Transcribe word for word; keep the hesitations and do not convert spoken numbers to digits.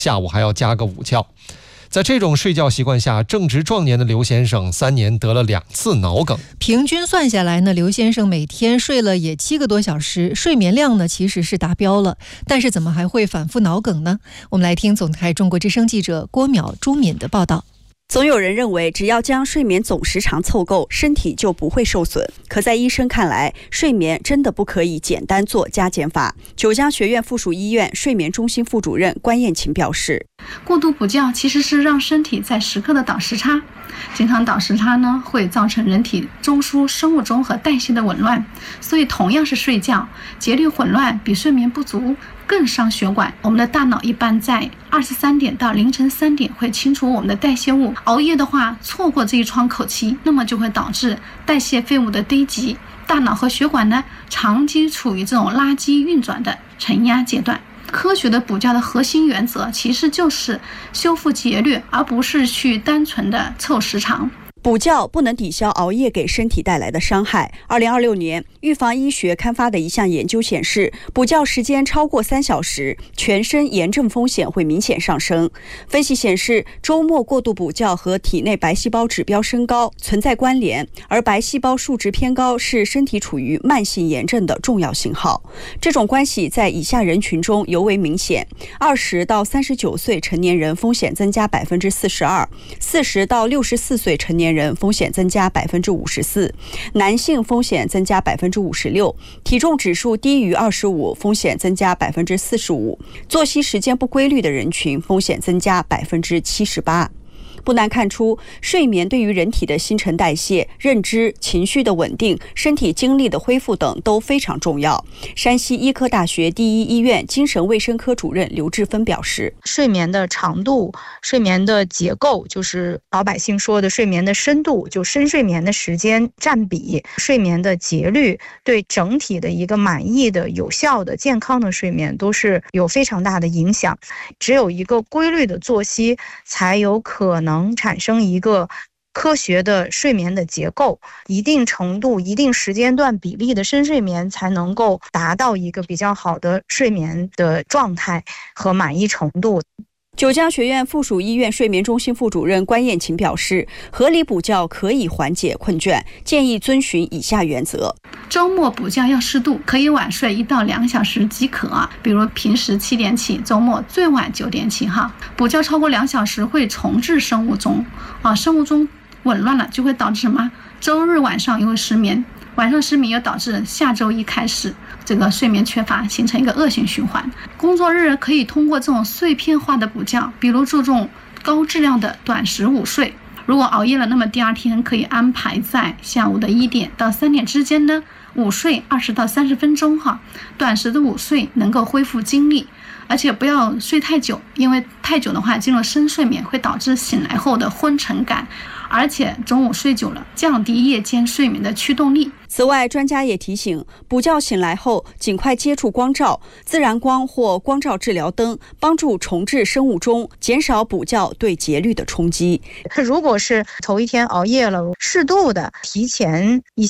下午还要加个午觉。在这种睡觉习惯下，正值壮年的刘先生三年得了两次脑梗。 平均算下来呢，刘先生每天睡了也七个多小时，睡眠量呢其实是达标了，但是怎么还会反复脑梗呢？我们来听总台中国之声记者郭淼、朱敏的报道。 总有人认为只要将睡眠总时长凑够，身体就不会受损。可在医生看来，睡眠真的不可以简单做加减法。九江学院附属医院睡眠中心副主任关燕琴表示， 过度补觉其实是让身体在时刻的倒时差，经常倒时差呢会造成人体中枢、生物钟和代谢的紊乱，所以同样是睡觉，节律混乱比睡眠不足更伤血管。我们的大脑一般在二十三点到凌晨三点会清除我们的代谢物，熬夜的话错过这一窗口期，那么就会导致代谢废物的堆积，大脑和血管呢长期处于这种垃圾运转的承压阶段。科学的补觉的核心原则其实就是修复节律，而不是去单纯的凑时长。 补觉不能抵消熬夜给身体带来的伤害。二零二六年，预防医学刊发的一项研究显示，补觉时间超过三小时，全身炎症风险会明显上升。分析显示，周末过度补觉和体内白细胞指标升高存在关联，而白细胞数值偏高是身体处于慢性炎症的重要信号。这种关系在以下人群中尤为明显：二十到三十九岁成年人风险增加百分之四十二，四十到六十四岁成年人人风险增加百分之五十四，男性风险增加百分之五十六，体重指数低于二十五，风险增加百分之四十五，作息时间不规律的人群风险增加百分之七十八。不难看出，睡眠对于人体的新陈代谢、认知、情绪的稳定、身体精力的恢复等都非常重要。山西医科大学第一医院精神卫生科主任刘志芬表示， 睡眠的长度、睡眠的结构，就是老百姓说的睡眠的深度，就深睡眠的时间占比、睡眠的节律，对整体的一个满意的、有效的、健康的睡眠都是有非常大的影响。只有一个规律的作息，才有可能能产生一个科学的睡眠的结构，一定程度、一定时间段比例的深睡眠才能够达到一个比较好的睡眠的状态和满意程度。 九江学院附属医院睡眠中心副主任关燕琴表示，合理补觉可以缓解困倦，建议遵循以下原则。 周末补觉要适度，可以晚睡一到两小时即可啊。比如平时七点起，周末最晚九点起哈。补觉超过两小时会重置生物钟啊，生物钟紊乱了就会导致什么？周日晚上又会失眠，晚上失眠又导致下周一开始这个睡眠缺乏，形成一个恶性循环。工作日可以通过这种碎片化的补觉，比如注重高质量的短时午睡。如果熬夜了，那么第二天可以安排在下午的一点到三点之间呢，午睡二十到三十分钟哈，短时的午睡能够恢复精力，而且不要睡太久，因为太久的话进入深睡眠会导致醒来后的昏沉感，而且中午睡久了降低夜间睡眠的驱动力。 此外，专家也提醒，补觉醒来后尽快接触光照，自然光或光照治疗灯帮助重置生物钟，减少补觉对节律的冲击。 如果是头一天熬夜了，适度的提前一